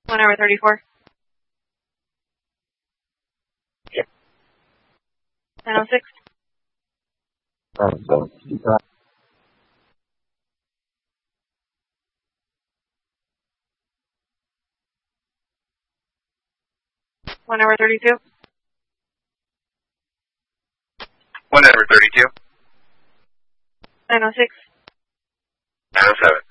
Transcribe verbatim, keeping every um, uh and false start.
One hour thirty-four. Yep. Nine oh six. Uh, One hour thirty-two. One hour thirty-two. Nine oh six. Nine oh seven.